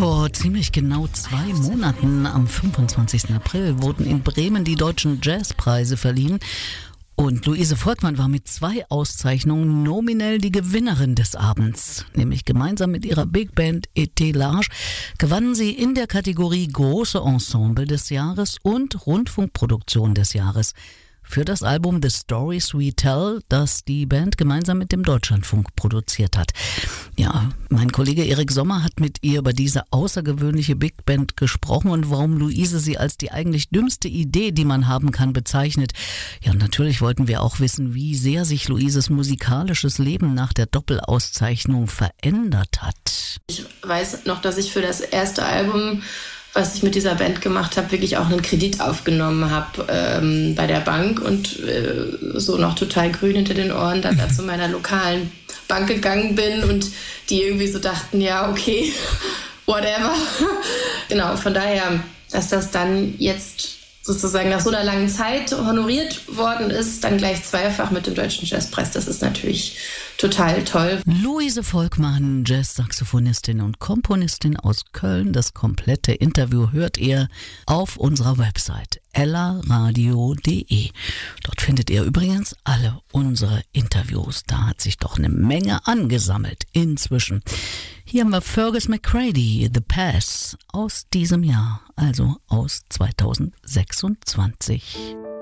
Vor ziemlich genau 2 Monaten, am 25. April, wurden in Bremen die Deutschen Jazzpreise verliehen. Und Luise Volkmann war mit 2 Auszeichnungen nominell die Gewinnerin des Abends. Nämlich gemeinsam mit ihrer Big Band Et Large gewannen sie in der Kategorie Große Ensemble des Jahres und Rundfunkproduktion des Jahres für das Album The Stories We Tell, das die Band gemeinsam mit dem Deutschlandfunk produziert hat. Ja, mein Kollege Erik Sommer hat mit ihr über diese außergewöhnliche Big Band gesprochen und warum Luise sie als die eigentlich dümmste Idee, die man haben kann, bezeichnet. Ja, und natürlich wollten wir auch wissen, wie sehr sich Luises musikalisches Leben nach der Doppelauszeichnung verändert hat. Ich weiß noch, dass ich für das erste Album, was ich mit dieser Band gemacht habe, wirklich auch einen Kredit aufgenommen habe bei der Bank und so noch total grün hinter den Ohren dann da zu meiner lokalen Bank gegangen bin und die irgendwie so dachten, ja, okay, whatever. Genau, von daher, dass das dann jetzt sozusagen nach so einer langen Zeit honoriert worden ist, dann gleich zweifach mit dem Deutschen Jazzpreis, das ist natürlich total toll. Luise Volkmann, Jazz-Saxophonistin und Komponistin aus Köln. Das komplette Interview hört ihr auf unserer Website ellaradio.de. Dort findet ihr übrigens alle unsere Interviews. Da hat sich doch eine Menge angesammelt inzwischen. Hier haben wir Fergus McCready, The Pass, aus diesem Jahr, also aus 2026.